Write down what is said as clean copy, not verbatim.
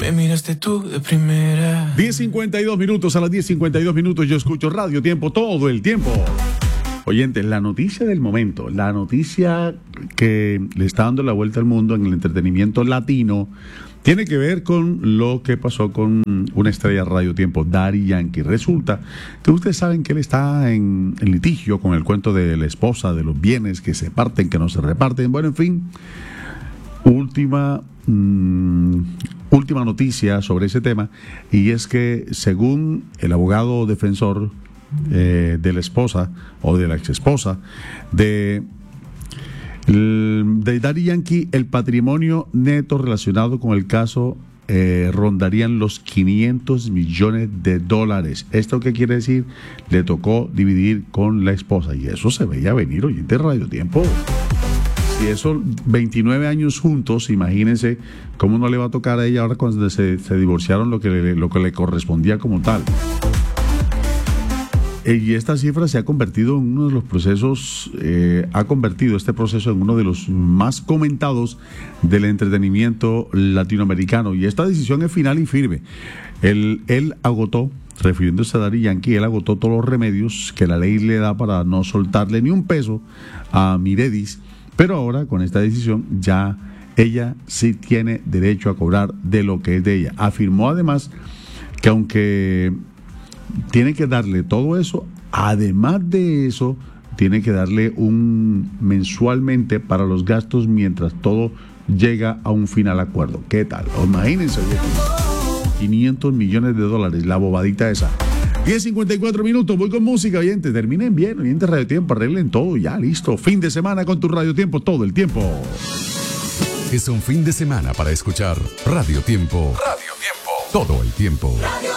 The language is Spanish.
Me miraste tú de primera. 10:52 minutos, a las 10:52 minutos yo escucho Radio Tiempo todo el tiempo. Oyentes, la noticia del momento, la noticia que le está dando la vuelta al mundo en el entretenimiento latino, tiene que ver con lo que pasó con una estrella de Radio Tiempo, Daddy Yankee. Resulta que ustedes saben que él está en litigio con el cuento de la esposa, de los bienes que se parten, que no se reparten. Bueno, en fin, última noticia sobre ese tema, y es que según el abogado defensor de la esposa o de la exesposa de Daddy Yankee, el patrimonio neto relacionado con el caso rondarían los $500 millones. ¿Esto qué quiere decir? Le tocó dividir con la esposa, y eso se veía venir, oyente, Radio Tiempo. Si eso, 29 años juntos, imagínense cómo no le va a tocar a ella ahora cuando se divorciaron lo que le correspondía como tal. Y esta cifra se ha convertido en uno de los procesos, ha convertido este proceso en uno de los más comentados del entretenimiento latinoamericano. Y esta decisión es final y firme. Él agotó, refiriéndose a Daddy Yankee, él agotó todos los remedios que la ley le da para no soltarle ni un peso a Miredis. Pero ahora, con esta decisión, ya ella sí tiene derecho a cobrar de lo que es de ella. Afirmó además que aunque tiene que darle todo eso, además de eso, tiene que darle mensualmente para los gastos mientras todo llega a un final acuerdo. ¿Qué tal? Imagínense, $500 millones, la bobadita esa. 10:54 minutos, voy con música, oyentes, terminen bien, oyentes, Radio Tiempo, arreglen todo, ya, listo, fin de semana con tu Radio Tiempo todo el tiempo. Es un fin de semana para escuchar Radio Tiempo. Radio Tiempo. Todo el tiempo.